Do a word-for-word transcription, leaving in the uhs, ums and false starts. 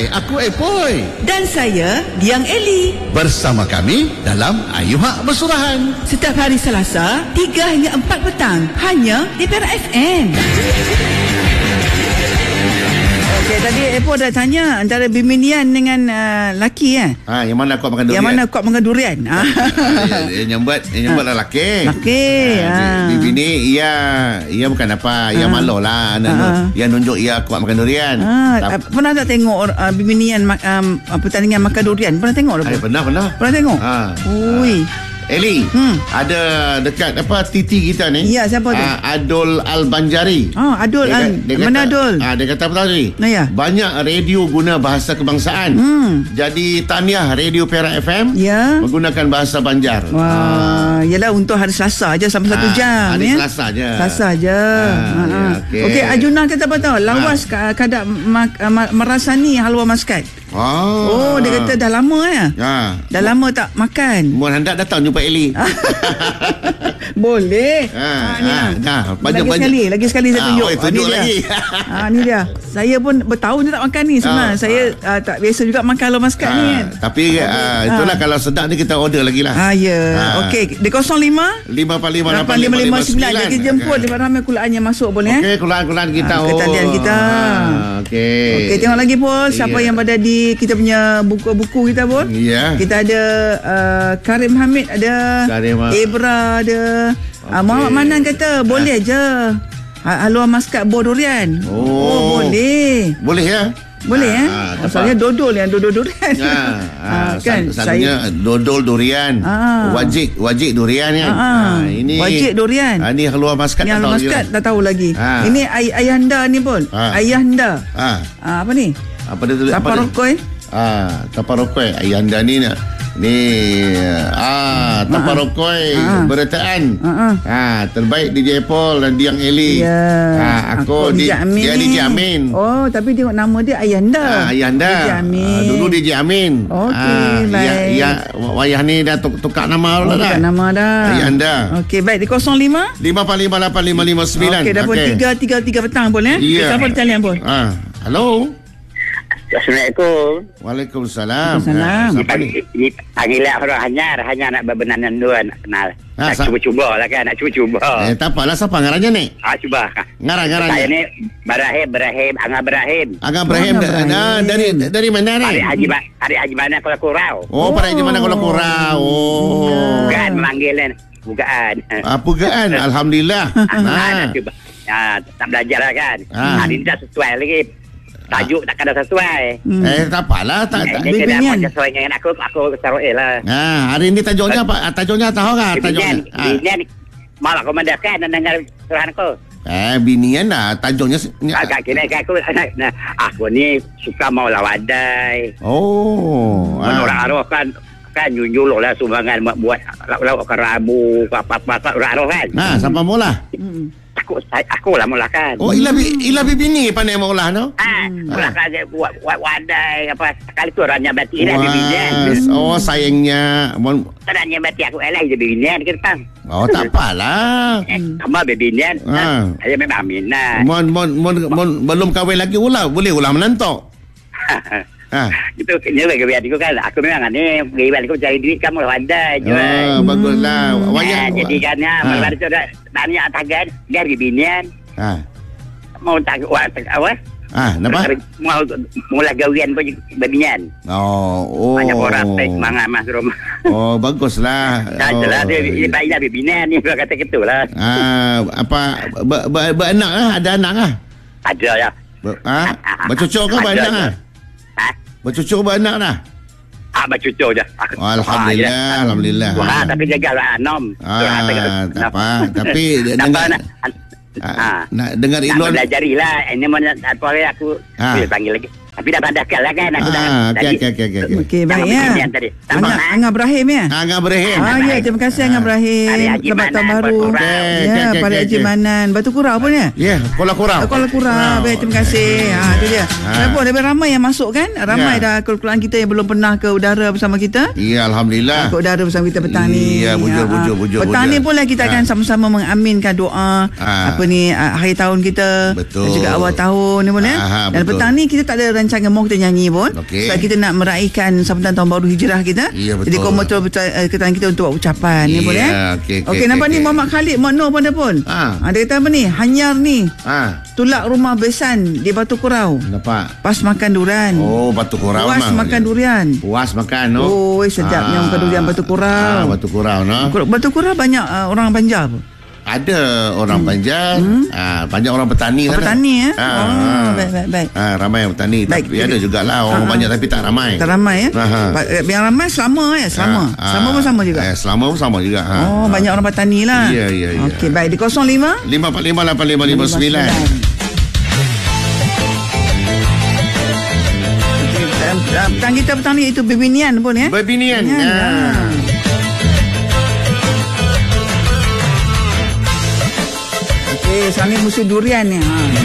Hai, aku Epoi. Dan saya, Diang Eli. Bersama kami dalam Ayu Hak Bersurahan. Setiap hari Selasa, tiga hingga empat petang. Hanya di Perak F M. Okey, tadi Epo dah tanya antara biminian dengan uh, laki eh. Ha, yang mana kau makan durian? Yang mana kau makan durian? Ha. Yang nyambat, yang nyambat lah laki. Laki. Ha. Bini ia ia bukan apa, ia malu lah. Ha. Ia nunjuk ia kuat makan durian. Ha. Tap- pernah tak tengok uh, biminian um, pertandingan makan durian? Pernah tengok tak? Ay, pernah, pernah. Pernah tengok? Ha. Ui. Eli, hmm. ada dekat apa titi kita ni? Ya, siapa tu? Uh, Adol Al-Banjari. Oh, Adol dia, Al. dia Mana kata, Adol? Ah, dia kata apa tadi? Nah, ya. Banyak radio guna bahasa kebangsaan. Hmm. Jadi tahniah Radio Perak F M ya. menggunakan bahasa Banjar. Wah, ah. Yalah untuk hari Selasa aja sampai satu ah, jam hari ya. Selasa aja. Selasa aja. Ah, ah, ya, okey. Okey, Ajuna kata apa tahu? Lawas ah. kadang mak, ma, merasani halwa maskat. Oh. Oh, dia kata dah lama ya. Ha. Dah lama tak makan. Mohon hendak datang jumpa Eli. Boleh. Ha, ha, ni ha, lah. ha, banyak, lagi banyak. sekali, lagi sekali saya tunjuk. Ha, oh, tunjuk ha, lagi. Ha, ni dia. Saya pun bertahun je tak makan ni sebenarnya. Ha, saya ha. Uh, tak biasa juga makan halwa maskat ha, ni kan. Tapi uh, itulah ha. kalau sedap ni kita order lagi lah. Ha, ya. Ha. Okey, di kosong lima lima empat lima lapan lima lima sembilan kita jemput di ramai kulaan yang masuk boleh okay, eh. Okey, kulaan-kulaan kita. Ha, ketalian kita. Ha, okey. Okey, tengok lagi Pol siapa yeah. yang berada di kita punya buku-buku kita Pol. Ya. Yeah. Kita ada uh, Karim Hamid ada, Karim Ibra ada. Okay. Uh, Muhammad Manan kata boleh ha. je. Haluan maskat buah durian. Oh, oh boleh. Boleh ya? Boleh ha, eh. Ha, Asalnya dodol yang dodol durian. Ha, ha, kan selalunya saya dodol durian. Ha. Wajik wajik durian kan. Ha, ha. Ini wajik durian. Ha, ini haluan maskat. Ini haluan maskat tak tahu lagi. Ha. Ini ay- ayahanda ni pun. Ha. Ayahanda. Ha. Ha, apa ni? Apa dia tulis? Taparokoi. Ah, taparokoi ayahanda ni nak. Ni ah taparokoi ha. Berataan. Ha. ha terbaik D J Paul dan Diang Eli. Ya. Ha, aku, aku di, dia D J Amin. Oh, tapi tengok nama dia Ayahanda. Ah, Ayahanda. D J Amin. Ah, dulu D J Amin. Okey, ah, baik. Ya, ya wayah ni dah tuk, tukar nama oh, dah. Tukar nama dah. Ayahanda. Okey, baik di kosong lima lima empat lima lapan lima lima sembilan. Okey, dah pun okay. tiga tiga tiga petang pun eh. Yeah. Siapa di talian pun? Ah, hello. Assalamualaikum. Waalaikumsalam. Waalaikumsalam. Siapa ni? Ini panggilan orang Hanyar, hanya nak berbenanan dua nak kenal. Ha, nak sa- cuba-cuba lah kan, nak cuba-cuba. Eh, tak apalah, siapa ngarannya ni? Ah, cuba. Ngarang-ngarang. Saya ni Barahim, Barahim, Angah Barahim. Angah Ibrahim Oh, da, da, dari dari mana ni? Hari Haji ba- Hari Haji mana Kuala Kurau. Oh, pada Haji mana Kuala Kurau. Oh. Bukan memanggil bukan. Ah, pugaan. Alhamdulillah. Ah, nak cuba. Ah, tak belajar lah kan. Ah. Hari ni dah sesuai lagi. Tajuk takkan dah sesuai. Hmm. Eh, tak apalah. Tak, tak. Eh, dia kena Bibinian. macam sesuai dengan aku, aku taruh eh lah. Ah, hari ni tajuknya apa? Tajuknya tahu tak? Tajuknya. Binian, binian. Malah kau mendekat dan dengar surahan aku. Eh, binian dah. Tajuknya. Agak kena aku, nah, aku ni suka mau lawadai. Oh. Menurut arwah kan, kan nyunyul lah sumbangan buat lauk kerabu, apa-apa, orang arwah kan. Nah, sampai mula. Hmm. Aku, aku lah mula kan. Oh, ilah ilah bibini pandai maulah no? Ah, mula kan dia buat buat wadai apa sekali tu orangnya berarti lah bibinian. Oh, sayangnya. Orangnya berarti aku elah je bibinian ke depan. Oh, tak apalah. Eh, kamu bibinian. Ah. Saya memang minat. Mon mon mon mon belum kahwin lagi ulah, boleh ulah menantok. Ah. Itu kena bagi biar aku kan. Aku memang ni bagi aku cari duit kamu lah wadai je. Oh, baguslah. Wayah. Nah, jadi kan ya, malam itu dah banyak tagan biar bibinian. Ah. Mau tak apa? Ah, kenapa? Mau mula gawian pun bibinian. Oh, oh. Banyak orang baik semangat mas rumah. Oh, baguslah. Dah Oh. jelas dia dia baiklah bibinian ni kata gitulah. Ah, apa ber, ber, beranak lah, ada anak lah. Ada ya. Ber, ah, bercucuk ke beranak lah? Ha? Bercucuk beranak lah. Ah, bercucuk je. Oh, alhamdulillah, alhamdulillah. Wah, tapi jaga anom. Ah, tak apa. Tapi tak dengar, apa nak. ah, nak dengar Nak Ilon. belajarilah. Ini mana apa aku Ah. boleh panggil lagi. Tapi dah pandakal lah kan aku dah. Ah, okey tadi. okey okey okey. Okey, Nama baik ya. bibinian tadi. Tambah, Angah, ha? Angah Ibrahim ya. Angah Ibrahim. Ah, ya, terima kasih Angah Ibrahim. Hari Haji Selamat tahun Manan, baru. Batu Kurau. Okey, Ya, okey, okey, pada okey, Haji okey. Manan. Batu Kurau pun ya. Ya, Kuala Kurau. Oh, Kuala Kurau. Baik, terima kasih. Ha, tu dia. Kenapa? Lebih ramai yang masuk kan? Ramai Ya. dah keluarga kita yang belum pernah ke udara bersama kita. Ya, alhamdulillah. Ke udara bersama kita petang ni. Iya, bujur, Ha, ha. bujur, bujur, Petang bujur. ni pula kita akan Ha. sama-sama mengaminkan doa Ha. apa ni ah, akhir tahun kita. Betul. Dan juga awal tahun ni pun ya. Ha, ha, Dan betul. petang ni kita tak ada rancangan mau kita nyanyi pun. Okey. Sebab kita nak meraihkan sambutan tahun baru hijrah kita. Ya, betul. Jadi kau betul betul uh, ketan kita untuk buat ucapan Ya, ni boleh eh. okey, okey, Okey, nampak okey, ni okey. Muhammad Khalid Mak Noh pun ada pun. Ha. Ha, dia kata apa ni? Hanyar ni. Ha. Tulak rumah besan di Batu Kurau. Nampak. Pas makan durian. Oh, Batu Kurau Puas mah. makan durian. Puas makan, no. Oh, sedapnya makan durian Batu Kurau. Ah, Batu Kurau, no. Batu Kurau banyak uh, orang Banjar apa? Ada orang Hmm. Banjar, Hmm. ah, banyak orang petani Oh, sana. petani eh? Ah, Oh, ah. baik, baik, baik. Ah, ramai yang petani. Baik, Tapi jadi- ada jugalah orang Ah, ah. banyak tapi tak ramai. Tak ramai ya? Ah, ah. Ba- Yang ramai selama ya, selama. Ah, Selama ah. pun sama juga. Eh, selama pun sama juga. Ha. Oh, banyak orang petani lah. Ya, ya, ya. Okey, baik. Di kosong lima lima empat lima lapan lima lima sembilan. Petang kita petang ni itu Bebinian pun ya. Berbinian. Ya. Ya. Okey, sekarang ni musim durian ni. Ha.